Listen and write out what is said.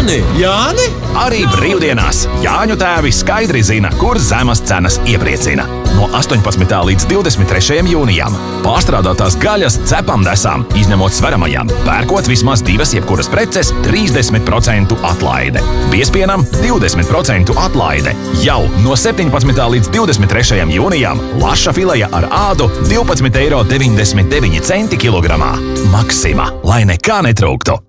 Jāni? Arī brīvdienās Jāņu tēvi skaidri zina, kur zemas cenas iepriecina. No 18. līdz 23. jūnijam pārstrādātās gaļas cepam desām, izņemot sveramajām. Pērkot vismaz 2 jebkuras preces, 30% atlaide. Biespienam 20% atlaide. Jau no 17. līdz 23. jūnijam laša fileja ar ādu 12,99 € kilogramā. Maksima, lai nekā netrūktu!